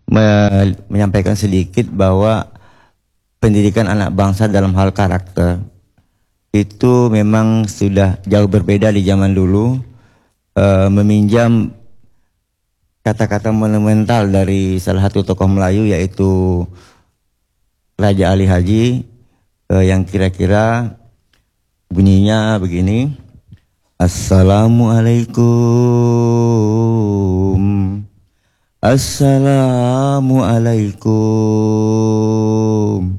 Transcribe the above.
menyampaikan sedikit bahwa pendidikan anak bangsa dalam hal karakter itu memang sudah jauh berbeda di zaman dulu. Meminjam kata-kata monumental dari salah satu tokoh Melayu yaitu Raja Ali Haji, yang kira-kira bunyinya begini: Assalamualaikum, Assalamualaikum,